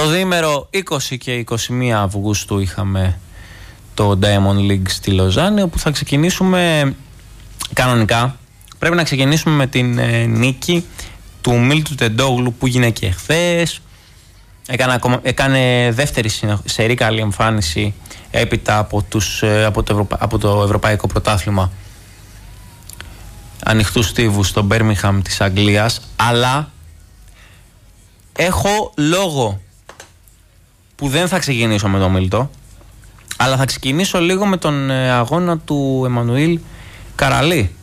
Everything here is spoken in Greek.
Το διήμερο 20 και 21 Αυγούστου είχαμε το Diamond League στη Λοζάνη, όπου θα ξεκινήσουμε κανονικά. Πρέπει να ξεκινήσουμε με την νίκη του Μίλτου Τεντόγλου που έγινε και χθες. Έκανε δεύτερη σερί καλή εμφάνιση έπειτα από το Ευρωπαϊκό Πρωτάθλημα ανοιχτού στίβου στο Μπέρμιγχαμ της Αγγλίας. Αλλά έχω λόγο που δεν θα ξεκινήσω με τον Μίλτο, αλλά θα ξεκινήσω λίγο με τον αγώνα του Εμμανουήλ Καραλή.